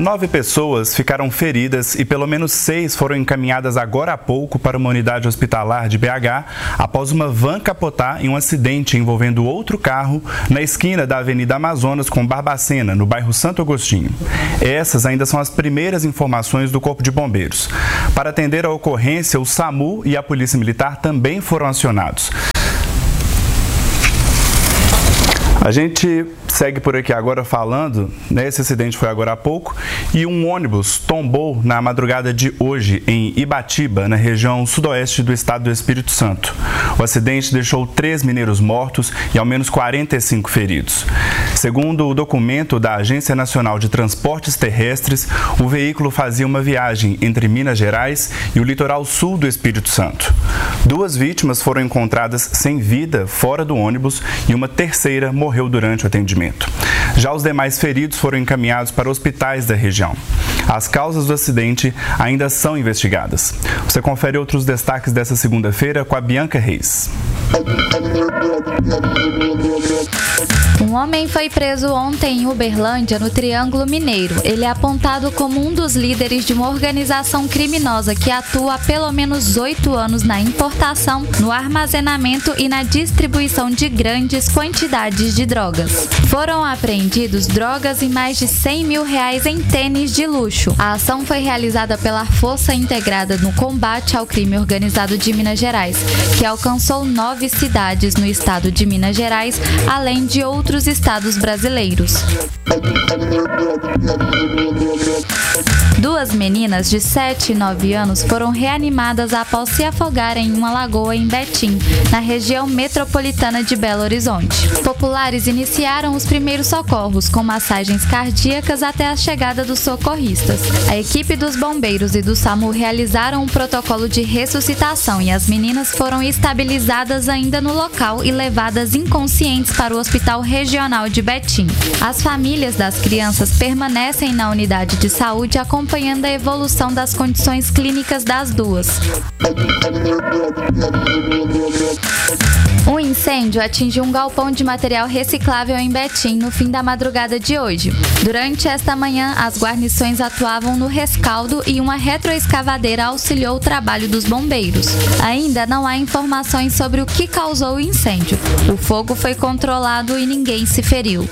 9 pessoas ficaram feridas e pelo menos 6 foram encaminhadas agora há pouco para uma unidade hospitalar de BH após uma van capotar em um acidente envolvendo outro carro na esquina da Avenida Amazonas com Barbacena, no bairro Santo Agostinho. Essas ainda são as primeiras informações do Corpo de Bombeiros. Para atender a ocorrência, o SAMU e a Polícia Militar também foram acionados. A gente segue por aqui agora falando, né? Esse acidente foi agora há pouco e um ônibus tombou na madrugada de hoje em Ibatiba, na região sudoeste do estado do Espírito Santo. O acidente deixou 3 mineiros mortos e ao menos 45 feridos. Segundo o documento da Agência Nacional de Transportes Terrestres, o veículo fazia uma viagem entre Minas Gerais e o litoral sul do Espírito Santo. 2 vítimas foram encontradas sem vida fora do ônibus e uma terceira morreu durante o atendimento. Já os demais feridos foram encaminhados para hospitais da região. As causas do acidente ainda são investigadas. Você confere outros destaques dessa segunda-feira com a Bianca Reis. Um homem foi preso ontem em Uberlândia, no Triângulo Mineiro. Ele é apontado como um dos líderes de uma organização criminosa que atua há pelo menos 8 anos na importação, no armazenamento e na distribuição de grandes quantidades de drogas. Foram apreendidos drogas e mais de R$100 mil em tênis de luxo. A ação foi realizada pela Força Integrada no Combate ao Crime Organizado de Minas Gerais, que alcançou 9 cidades no estado de Minas Gerais, além de outros estados brasileiros. 2 meninas de 7 e 9 anos foram reanimadas após se afogarem em uma lagoa em Betim, na região metropolitana de Belo Horizonte. Populares iniciaram os primeiros socorros com massagens cardíacas até a chegada dos socorristas. A equipe dos bombeiros e do SAMU realizaram um protocolo de ressuscitação e as meninas foram estabilizadas ainda no local e levadas inconscientes para o Hospital Regional de Betim. As famílias das crianças permanecem na unidade de saúde acompanhando a evolução das condições clínicas das duas. Um incêndio atingiu um galpão de material reciclável em Betim no fim da madrugada de hoje. Durante esta manhã, as guarnições atuavam no rescaldo e uma retroescavadeira auxiliou o trabalho dos bombeiros. Ainda não há informações sobre o que causou o incêndio. O fogo foi controlado e ninguém se feriu.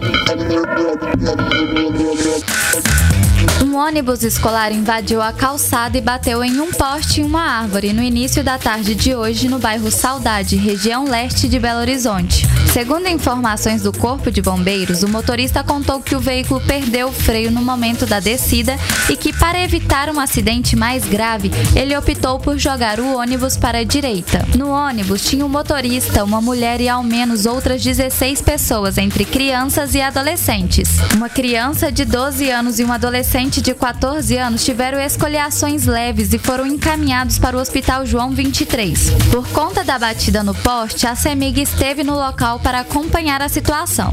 Um ônibus escolar invadiu a calçada e bateu em um poste e uma árvore no início da tarde de hoje no bairro Saudade, região leste de Belo Horizonte. Segundo informações do Corpo de Bombeiros, o motorista contou que o veículo perdeu o freio no momento da descida e que, para evitar um acidente mais grave, ele optou por jogar o ônibus para a direita. No ônibus tinha um motorista, uma mulher e ao menos outras 16 pessoas, entre crianças e adolescentes. Uma criança de 12 anos e um adolescente de 14 anos tiveram escoliações leves e foram encaminhados para o Hospital João 23. Por conta da batida no poste, a CEMIG esteve no local para acompanhar a situação.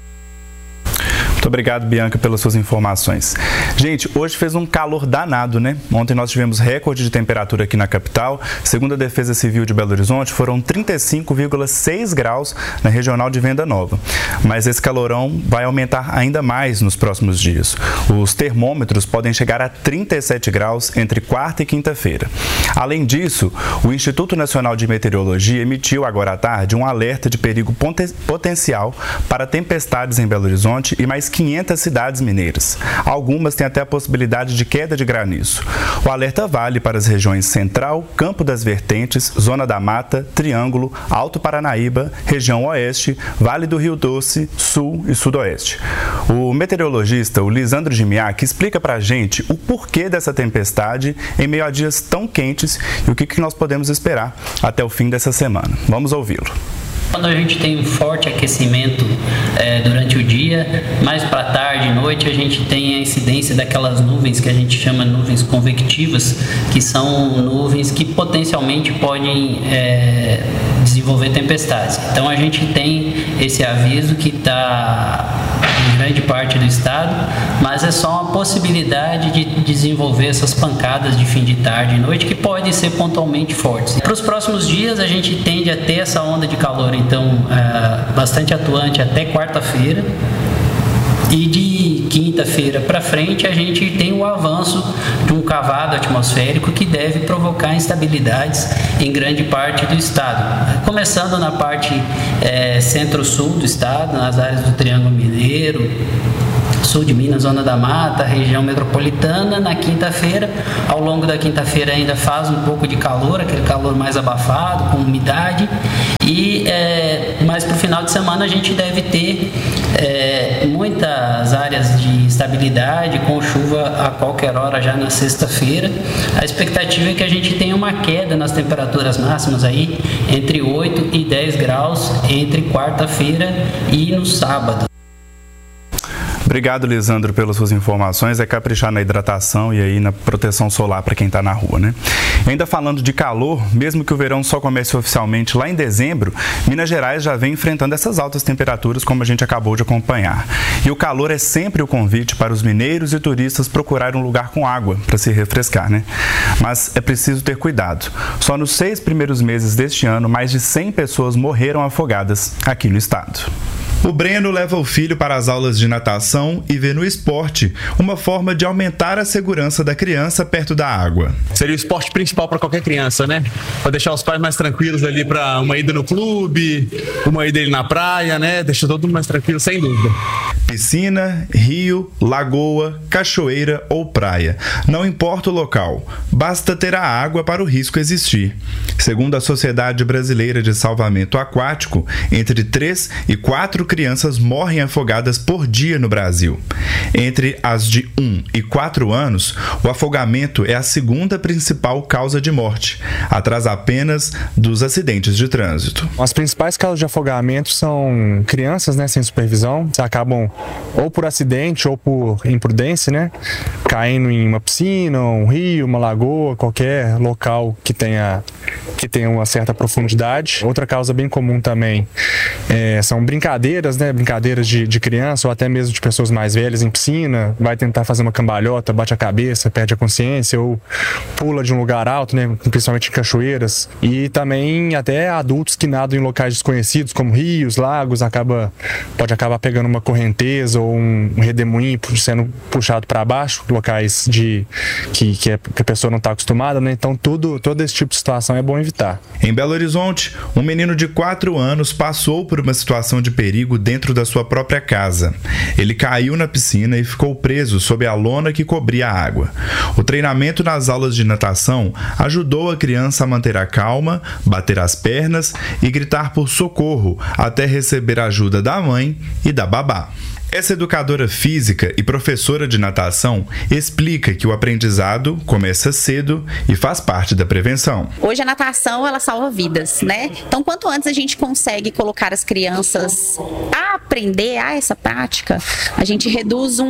Muito obrigado, Bianca, pelas suas informações. Gente, hoje fez um calor danado, né? Ontem nós tivemos recorde de temperatura aqui na capital. Segundo a Defesa Civil de Belo Horizonte, foram 35,6 graus na Regional de Venda Nova. Mas esse calorão vai aumentar ainda mais nos próximos dias. Os termômetros podem chegar a 37 graus entre quarta e quinta-feira. Além disso, o Instituto Nacional de Meteorologia emitiu agora à tarde um alerta de perigo potencial para tempestades em Belo Horizonte e mais 500 cidades mineiras. Algumas têm até a possibilidade de queda de granizo. O alerta vale para as regiões Central, Campo das Vertentes, Zona da Mata, Triângulo, Alto Paranaíba, região Oeste, Vale do Rio Doce, Sul e Sudoeste. O meteorologista, o Lisandro Gimiak, explica pra gente o porquê dessa tempestade em meio a dias tão quentes e o que nós podemos esperar até o fim dessa semana. Vamos ouvi-lo. Quando a gente tem um forte aquecimento durante o dia, mais para tarde e noite, a gente tem a incidência daquelas nuvens que a gente chama de nuvens convectivas, que são nuvens que potencialmente podem desenvolver tempestades. Então a gente tem esse aviso que está em grande parte do estado, mas é só uma possibilidade de desenvolver essas pancadas de fim de tarde e noite que podem ser pontualmente fortes. Para os próximos dias a gente tende a ter essa onda de calor, então, bastante atuante até quarta-feira. E de quinta-feira para frente a gente tem o avanço de um cavado atmosférico que deve provocar instabilidades em grande parte do estado. Começando na parte centro-sul do estado, nas áreas do Triângulo Mineiro, sul de Minas, Zona da Mata, região metropolitana. Na quinta-feira, ao longo da quinta-feira ainda faz um pouco de calor, aquele calor mais abafado, com umidade, mas para o final de semana a gente deve ter muitas áreas de estabilidade, com chuva a qualquer hora já na sexta-feira. A expectativa é que a gente tenha uma queda nas temperaturas máximas aí entre 8 e 10 graus entre quarta-feira e no sábado. Obrigado, Lisandro, pelas suas informações. É caprichar na hidratação e aí na proteção solar para quem está na rua, né? Ainda falando de calor, mesmo que o verão só comece oficialmente lá em dezembro, Minas Gerais já vem enfrentando essas altas temperaturas, como a gente acabou de acompanhar. E o calor é sempre o convite para os mineiros e turistas procurarem um lugar com água para se refrescar, né? Mas é preciso ter cuidado. Só nos 6 primeiros meses deste ano, mais de 100 pessoas morreram afogadas aqui no estado. O Breno leva o filho para as aulas de natação e vê no esporte uma forma de aumentar a segurança da criança perto da água. Seria o esporte principal para qualquer criança, né? Para deixar os pais mais tranquilos ali para uma ida no clube, uma ida ali na praia, né? Deixa todo mundo mais tranquilo, sem dúvida. Piscina, rio, lagoa, cachoeira ou praia. Não importa o local, basta ter a água para o risco existir. Segundo a Sociedade Brasileira de Salvamento Aquático, entre 3 e 4 crianças morrem afogadas por dia no Brasil. Entre as de 1 e 4 anos, o afogamento é a segunda principal causa de morte, atrás apenas dos acidentes de trânsito. As principais causas de afogamento são crianças, né, sem supervisão, que acabam ou por acidente ou por imprudência, né, caindo em uma piscina, um rio, uma lagoa, qualquer local que tenha uma certa profundidade. Outra causa bem comum também são brincadeiras, né? Brincadeiras de criança ou até mesmo de pessoas mais velhas em piscina, vai tentar fazer uma cambalhota, bate a cabeça, perde a consciência ou pula de um lugar alto, né? Principalmente em cachoeiras. E também até adultos que nadam em locais desconhecidos, como rios, lagos, pode acabar pegando uma correnteza ou um redemoinho sendo puxado para baixo, locais que a pessoa não está acostumada, né? Então todo esse tipo de situação é bom evitar. Em Belo Horizonte, um menino de 4 anos passou por uma situação de perigo dentro da sua própria casa. Ele caiu na piscina e ficou preso sob a lona que cobria a água. O treinamento nas aulas de natação ajudou a criança a manter a calma, bater as pernas e gritar por socorro até receber a ajuda da mãe e da babá. Essa educadora física e professora de natação explica que o aprendizado começa cedo e faz parte da prevenção. Hoje a natação, ela salva vidas, né? Então, quanto antes a gente consegue colocar as crianças a aprender essa prática, a gente reduz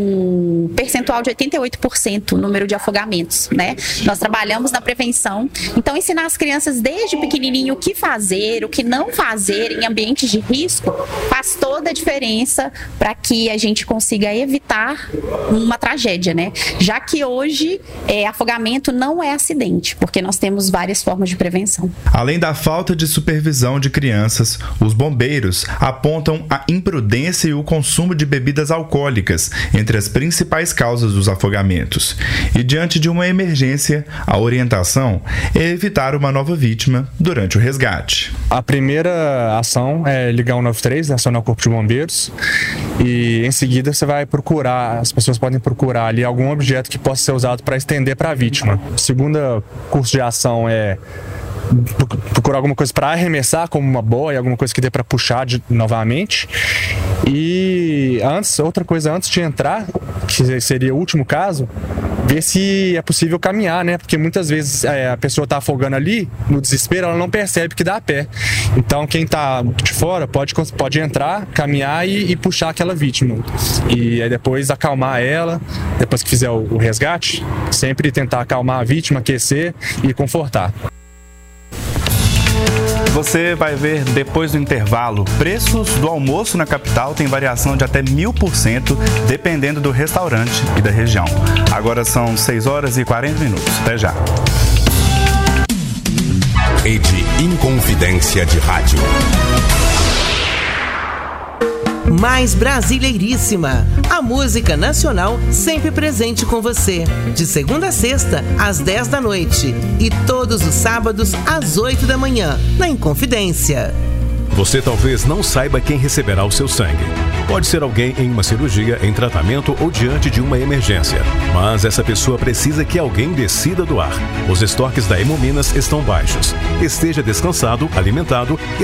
um percentual de 88% o número de afogamentos, né? Nós trabalhamos na prevenção, então ensinar as crianças desde pequenininho o que fazer, o que não fazer em ambientes de risco, faz toda a diferença para que a gente consiga evitar uma tragédia, né? Já que hoje afogamento não é acidente, porque nós temos várias formas de prevenção. Além da falta de supervisão de crianças, os bombeiros apontam a imprudência e o consumo de bebidas alcoólicas entre as principais causas dos afogamentos. E diante de uma emergência, a orientação é evitar uma nova vítima durante o resgate. A primeira ação é ligar o 193, acionar o Corpo de Bombeiros. E em seguida você vai procurar, as pessoas podem procurar ali algum objeto que possa ser usado para estender para a vítima. O segundo curso de ação é procurar alguma coisa para arremessar, como uma boia, alguma coisa que dê para puxar novamente. E outra coisa antes de entrar, que seria o último caso, ver se é possível caminhar, né? Porque muitas vezes a pessoa está afogando ali, no desespero, ela não percebe que dá a pé. Então quem está de fora pode entrar, caminhar e puxar aquela vítima. E aí depois acalmar ela, depois que fizer o resgate, sempre tentar acalmar a vítima, aquecer e confortar. Você vai ver depois do intervalo, preços do almoço na capital tem variação de até 1000%, dependendo do restaurante e da região. Agora são 6h40. Até já. Rede Inconfidência de Rádio. Mais brasileiríssima. A música nacional sempre presente com você. De segunda a sexta, às 10 da noite. E todos os sábados, às 8 da manhã, na Inconfidência. Você talvez não saiba quem receberá o seu sangue. Pode ser alguém em uma cirurgia, em tratamento ou diante de uma emergência. Mas essa pessoa precisa que alguém decida doar. Os estoques da Hemominas estão baixos. Esteja descansado, alimentado